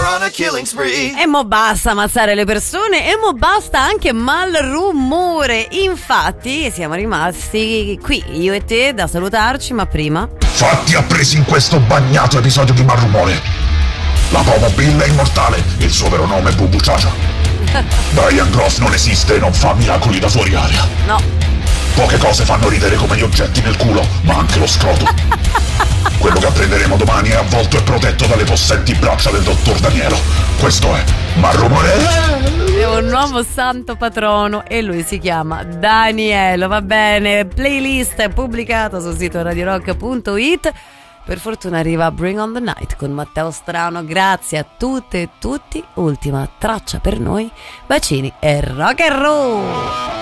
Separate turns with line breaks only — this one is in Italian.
on a killing spree.
E mo basta ammazzare le persone, e mo basta anche malrumore. Infatti siamo rimasti qui, io e te, da salutarci, ma prima
fatti appresi in questo bagnato episodio di malrumore. La Pomobil è immortale, il suo vero nome è Bubu Ciacia. Brian Gross non esiste e non fa miracoli da fuori aria.
no.
Poche cose fanno ridere come gli oggetti nel culo, ma anche lo scroto. Quello che apprenderemo domani è avvolto e protetto dalle possenti braccia del dottor Danielo. Questo è Malrumore.
È un nuovo santo patrono e lui si chiama Danielo, va bene. Playlist pubblicata sul sito radiorock.it. Per fortuna arriva Bring on the Night con Matteo Strano. Grazie a tutte e tutti. Ultima traccia per noi. Bacini e rock and roll.